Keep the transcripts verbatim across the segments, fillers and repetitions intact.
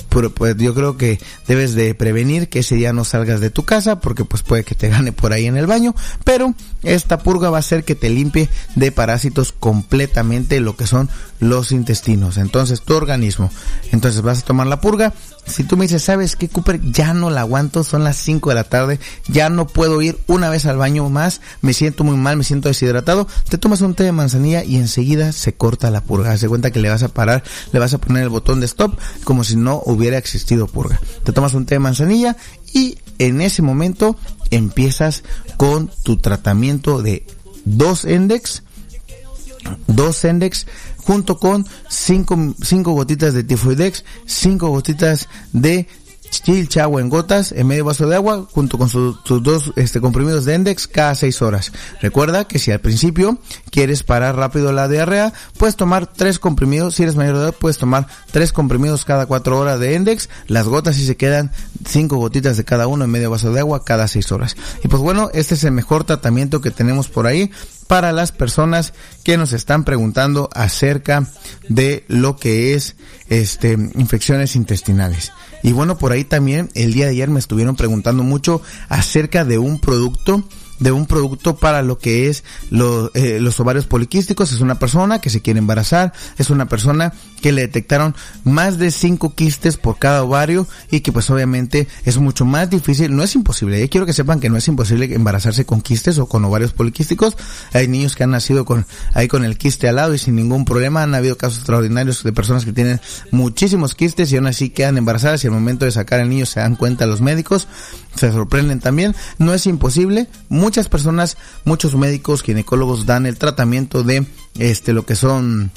pero pues yo creo que debes de prevenir que ese día no salgas de tu casa, porque pues puede que te gane por ahí en el baño, pero esta purga va a hacer que te limpie de parásitos completamente lo que son los intestinos, entonces tu organismo. Entonces vas a tomar la purga. Si tú me dices, ¿sabes qué, Cooper? Ya no la aguanto, son las cinco de la tarde, ya no puedo ir una vez al baño más, me siento muy mal, me siento deshidratado, te tomas un té de manzanilla y enseguida se corta la purga. Haz de cuenta que le vas a parar, le vas a poner el botón de stop como si no hubiera existido purga. Te tomas un té de manzanilla y en ese momento empiezas con tu tratamiento de dos Endex, dos Endex junto con cinco, cinco gotitas de Tifoidex, cinco gotitas de Chilchagua en gotas en medio vaso de agua junto con sus su dos este comprimidos de Endex cada seis horas. Recuerda que si al principio quieres parar rápido la diarrea, puedes tomar tres comprimidos. Si eres mayor de edad, puedes tomar tres comprimidos cada cuatro horas de Endex. Las gotas si se quedan cinco gotitas de cada uno en medio vaso de agua cada seis horas. Y pues bueno, este es el mejor tratamiento que tenemos por ahí para las personas que nos están preguntando acerca de lo que es este infecciones intestinales. Y bueno, por ahí también el día de ayer me estuvieron preguntando mucho acerca de un producto de un producto para lo que es lo, eh, los ovarios poliquísticos. Es una persona que se quiere embarazar, es una persona que le detectaron más de cinco quistes por cada ovario y que pues obviamente es mucho más difícil, no es imposible, eh, quiero que sepan que no es imposible embarazarse con quistes o con ovarios poliquísticos. Hay niños que han nacido con ahí con el quiste al lado y sin ningún problema. Han habido casos extraordinarios de personas que tienen muchísimos quistes y aún así quedan embarazadas, y al momento de sacar al niño se dan cuenta los médicos, se sorprenden también. No es imposible. Muchas personas, muchos médicos, ginecólogos dan el tratamiento de este lo que son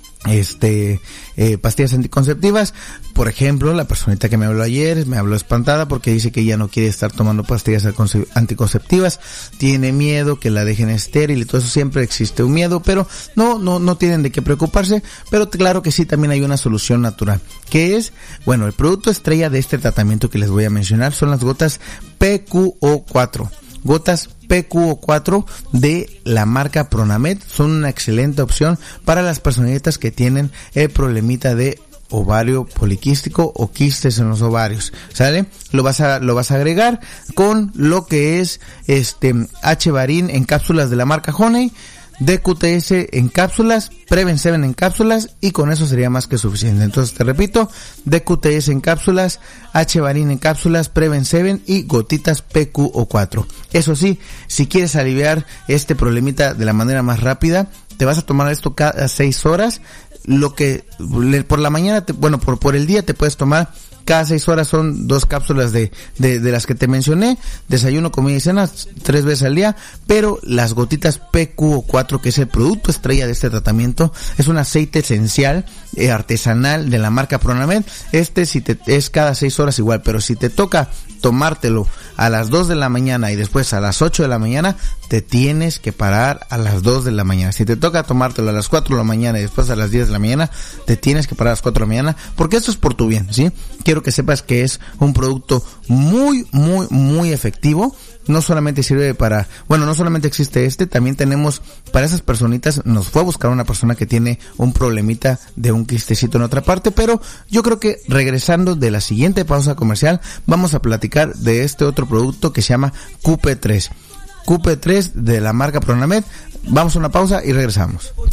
este eh, pastillas anticonceptivas. Por ejemplo, la personita que me habló ayer me habló espantada porque dice que ya no quiere estar tomando pastillas anticonceptivas, tiene miedo que la dejen estéril y todo eso. Siempre existe un miedo, pero no no no tienen de qué preocuparse. Pero claro que sí, también hay una solución natural, que es, bueno, el producto estrella de este tratamiento que les voy a mencionar son las gotas P Q O cuatro. Gotas P Q O cuatro de la marca Pronamed son una excelente opción para las personitas que tienen el problemita de ovario poliquístico o quistes en los ovarios, ¿sale? Lo vas a lo vas a agregar con lo que es este H-Varin en cápsulas de la marca Honey, D Q T S en cápsulas, Preven siete en cápsulas, y con eso sería más que suficiente. Entonces te repito, D Q T S en cápsulas, H-Varin en cápsulas, Preven siete y gotitas P Q O cuatro. Eso sí, si quieres aliviar este problemita de la manera más rápida, te vas a tomar esto cada seis horas. Lo que por la mañana, te, bueno, por por el día te puedes tomar cada seis horas, son dos cápsulas de, de, de las que te mencioné, desayuno, comida y cena, tres veces al día, pero las gotitas P Q O cuatro, que es el producto estrella de este tratamiento, es un aceite esencial, eh, artesanal de la marca Pronamed. Este si te, es cada seis horas igual, pero si te toca tomártelo a las dos de la mañana y después a las ocho de la mañana, te tienes que parar a las dos de la mañana. Si te toca tomártelo a las cuatro de la mañana y después a las diez de la mañana, te tienes que parar a las cuatro de la mañana, porque esto es por tu bien, ¿sí? Quiero que sepas que es un producto muy, muy, muy efectivo. No solamente sirve para, bueno, no solamente existe este, también tenemos para esas personitas. Nos fue a buscar una persona que tiene un problemita de un quistecito en otra parte, pero yo creo que regresando de la siguiente pausa comercial, vamos a platicar de este otro producto que se llama Q P tres. Q P tres de la marca Pronamed. Vamos a una pausa y regresamos.